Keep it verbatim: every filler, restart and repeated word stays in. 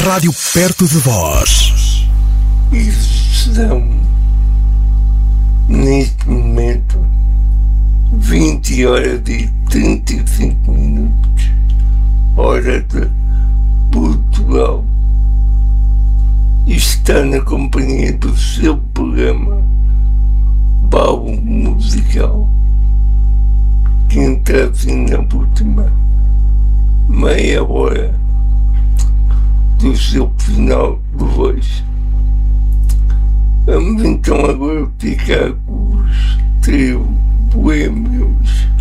rádio perto de vós. E são, neste momento, vinte horas e trinta e cinco minutos, hora de Portugal. E está na companhia do seu programa Baú Musical, que entra assim na última meia hora do seu final de voz. Vamos então agora ficar com os três boêmios